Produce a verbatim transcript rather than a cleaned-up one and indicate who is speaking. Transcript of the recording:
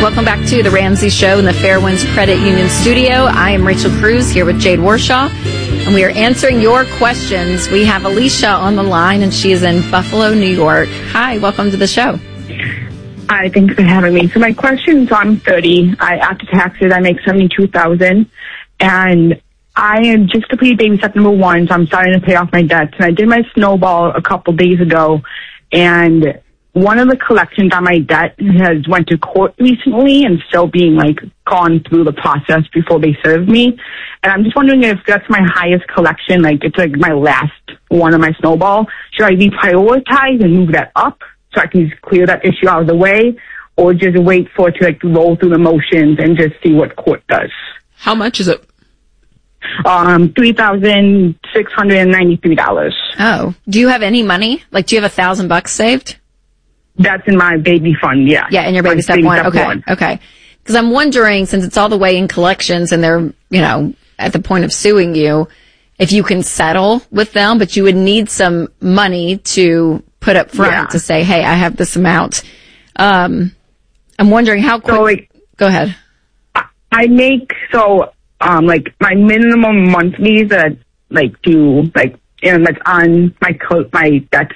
Speaker 1: Welcome back to the Ramsey Show in the Fairwinds Credit Union studio. I am Rachel Cruz here with Jade Warshaw, and we are answering your questions. We have Alicia on the line, and she is in Buffalo, New York. Hi, welcome to the show.
Speaker 2: Hi, thanks for having me. So my question is, I'm thirty. I, after taxes, I make seventy-two thousand dollars, and I am just completed baby step number one, so I'm starting to pay off my debts. And I did my snowball a couple days ago, and one of the collections on my debt has went to court recently and still being, like, gone through the process before they serve me. And I'm just wondering if that's my highest collection, like, it's, like, my last one of my snowball. Should I reprioritize and move that up so I can just clear that issue out of the way, or just wait for it to, like, roll through the motions and just see what court does?
Speaker 3: How much is it?
Speaker 2: Um, three thousand six hundred ninety-three dollars.
Speaker 1: Oh, do you have any money? Like, do you have a thousand bucks saved?
Speaker 2: That's in my baby fund, yeah.
Speaker 1: Yeah, in your baby
Speaker 2: my
Speaker 1: step
Speaker 2: baby
Speaker 1: one.
Speaker 2: step
Speaker 1: Okay,
Speaker 2: one.
Speaker 1: okay. Because I'm wondering, since it's all the way in collections and they're, you know, at the point of suing you, if you can settle with them, but you would need some money to put up front
Speaker 2: Yeah.
Speaker 1: to say, hey, I have this amount. Um, I'm wondering how quick.
Speaker 2: So, like,
Speaker 1: go ahead.
Speaker 2: I, I make, so, um, like, my minimum monthlies that, like, do, like, and that's on my co- my that's